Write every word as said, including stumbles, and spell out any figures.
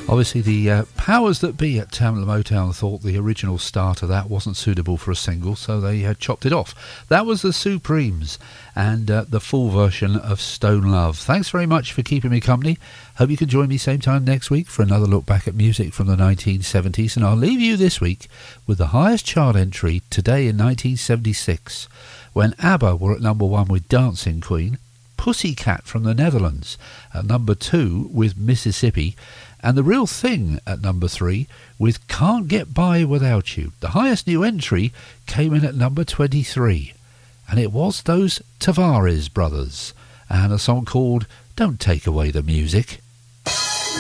Obviously, the uh, powers that be at Tamla Motown thought the original start of that wasn't suitable for a single, so they uh, chopped it off. That was the Supremes and uh, the full version of Stone Love. Thanks very much for keeping me company. Hope you can join me same time next week for another look back at music from the nineteen seventies, and I'll leave you this week with the highest chart entry today in nineteen seventy-six, when ABBA were at number one with Dancing Queen, Pussycat from the Netherlands at number two with Mississippi, and The Real Thing at number three with Can't Get By Without You. The highest new entry came in at number twenty-three, and it was those Tavares brothers and a song called Don't Take Away the Music.